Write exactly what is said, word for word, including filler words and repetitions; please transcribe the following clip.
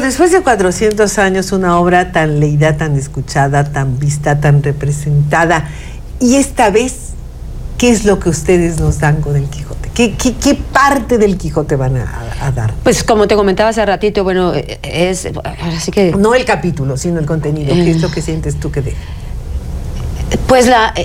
después de cuatrocientos años, una obra tan leída, tan escuchada, tan vista, tan representada, y esta vez, ¿qué es lo que ustedes nos dan con el Quijote? ¿Qué, qué, qué parte del Quijote van a, a dar? Pues como te comentaba hace ratito, bueno, es... Ahora sí que... No el capítulo, sino el contenido. ¿Qué eh, es lo que sientes tú que de? Pues la,